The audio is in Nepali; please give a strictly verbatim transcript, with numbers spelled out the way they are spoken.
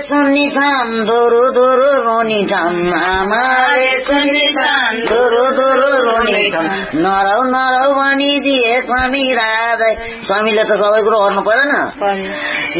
सुन्नी छन् दोरो दोरो रोनी छन् आमाले सुन्नी छन् दोरो दोरो रोनी छन् नरौ नरौ भनिदिए स्वामी राधै स्वामीले त सबै कुरो गर्नु परेन